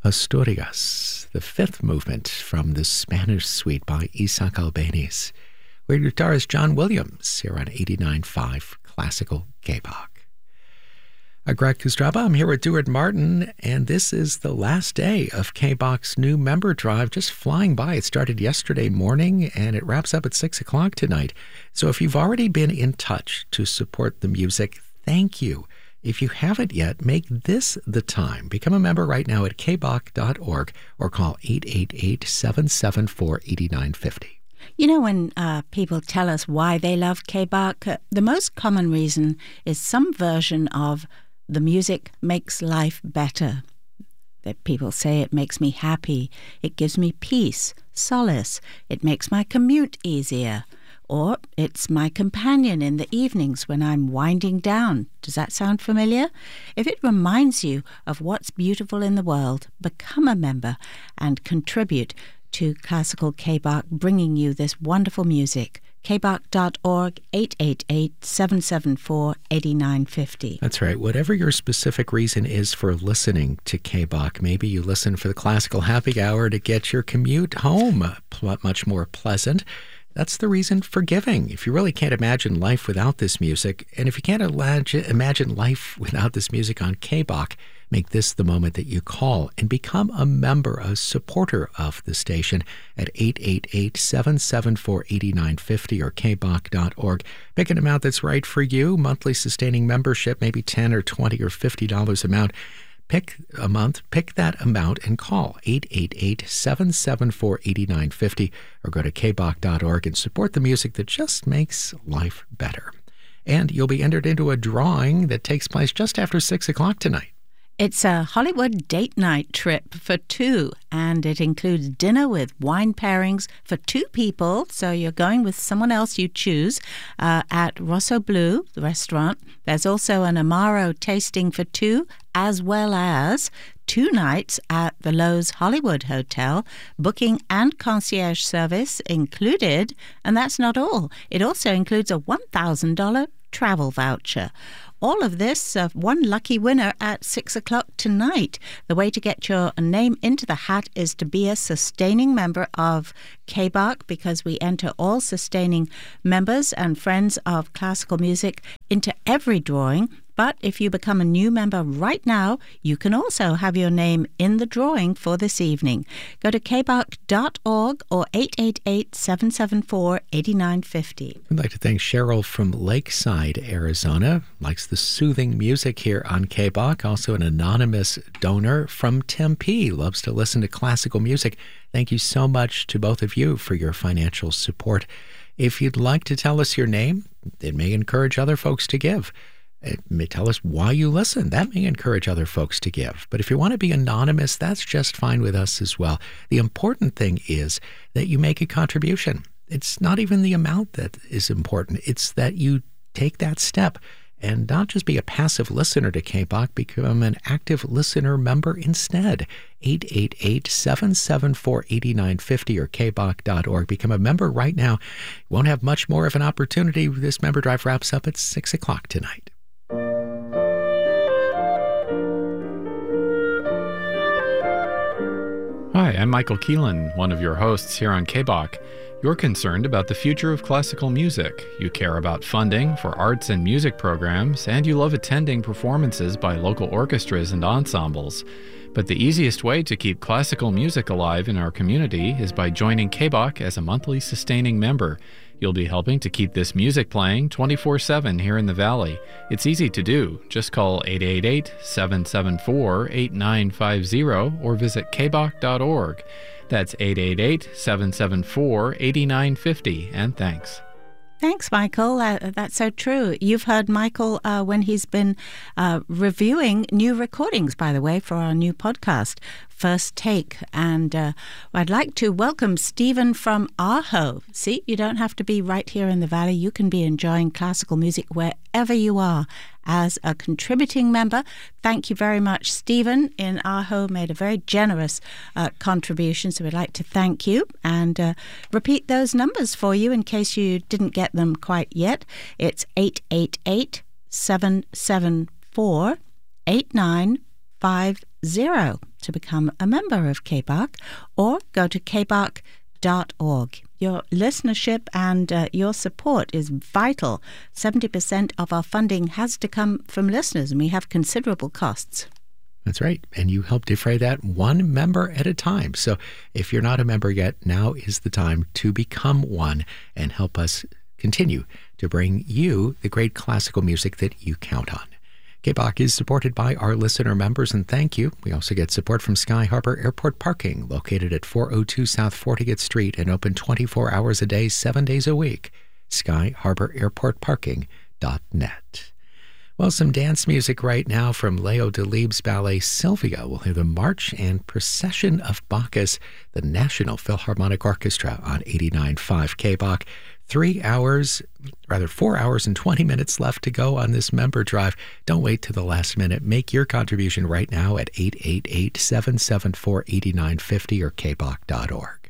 Asturias, the fifth movement from the Spanish Suite by Isaac Albéniz. We're guitarist John Williams here on 89.5 Classical KBOK. I'm Greg Kustraba. I'm here with Duard Martin, and this is the last day of KBOK's new member drive, just flying by. It started yesterday morning, and it wraps up at 6 o'clock tonight. So if you've already been in touch to support the music, thank you. If you haven't yet, make this the time. Become a member right now at kbok.org or call 888-774-8950. You know, when people tell us why they love KBOK, the most common reason is some version of the music makes life better. That people say it makes me happy, it gives me peace, solace, it makes my commute easier. Or it's my companion in the evenings when I'm winding down. Does that sound familiar? If it reminds you of what's beautiful in the world, become a member and contribute to Classical KBOK, bringing you this wonderful music. kbok.org, 888-774-8950. That's right. Whatever your specific reason is for listening to KBOK, maybe you listen for the Classical Happy Hour to get your commute home much more pleasant. That's the reason for giving. If you really can't imagine life without this music, and if you can't imagine life without this music on KBOK, make this the moment that you call and become a member, a supporter of the station at 888-774-8950 or kbok.org. Pick an amount that's right for you, monthly sustaining membership, maybe $10 or $20 or $50 amount. Pick a month, pick that amount, and call 888-774-8950 or go to kbok.org and support the music that just makes life better. And you'll be entered into a drawing that takes place just after 6 o'clock tonight. It's a Hollywood date night trip for two, and it includes dinner with wine pairings for two people. So you're going with someone else you choose at Rosso Blue, the restaurant. There's also an Amaro tasting for two, as well as 2 nights at the Loews Hollywood Hotel, booking and concierge service included. And that's not all. It also includes a $1,000 travel voucher. All of this, one lucky winner at 6 o'clock tonight. The way to get your name into the hat is to be a sustaining member of KBOK, because we enter all sustaining members and friends of classical music into every drawing. But if you become a new member right now, you can also have your name in the drawing for this evening. Go to kbok.org or 888-774-8950. I'd like to thank Cheryl from Lakeside, Arizona. Likes the soothing music here on KBOK. Also an anonymous donor from Tempe. Loves to listen to classical music. Thank you so much to both of you for your financial support. If you'd like to tell us your name, it may encourage other folks to give. It may tell us why you listen. That may encourage other folks to give. But if you want to be anonymous, that's just fine with us as well. The important thing is that you make a contribution. It's not even the amount that is important. It's that you take that step and not just be a passive listener to KBOK, become an active listener member instead. 888-774-8950 or kbok.org. Become a member right now. You won't have much more of an opportunity. This member drive wraps up at 6 o'clock tonight. Hi, I'm Michael Keelan, one of your hosts here on KBOK. You're concerned about the future of classical music. You care about funding for arts and music programs, and you love attending performances by local orchestras and ensembles. But the easiest way to keep classical music alive in our community is by joining KBOK as a monthly sustaining member. You'll be helping to keep this music playing 24/7 here in the Valley. It's easy to do. Just call 888-774-8950 or visit kbok.org. That's 888-774-8950, and thanks. Thanks, Michael. That's so true. You've heard Michael when he's been reviewing new recordings, by the way, for our new podcast, First Take. And I'd like to welcome Stephen from Ajo. See, you don't have to be right here in the Valley. You can be enjoying classical music wherever you are as a contributing member. Thank you very much. Stephen in Ajo made a very generous contribution, so we'd like to thank you and repeat those numbers for you in case you didn't get them quite yet. It's 888-774-8950. to become a member of KBARC, or go to kbarc.org. Your listenership and your support is vital. 70% of our funding has to come from listeners, and we have considerable costs. That's right. And you help defray that one member at a time. So if you're not a member yet, now is the time to become one and help us continue to bring you the great classical music that you count on. KBARC is supported by our listener members, and thank you. We also get support from Sky Harbor Airport Parking, located at 402 South 40th Street and open 24 hours a day, 7 days a week. SkyHarborAirportParking.net. Well, some dance music right now from Leo Delibes' ballet Sylvia. We'll hear the March and Procession of Bacchus, the National Philharmonic Orchestra on 89.5 KBARC. 4 hours and 20 minutes left to go on this member drive. Don't wait till the last minute. Make your contribution right now at 888-774-8950 or kbarc.org.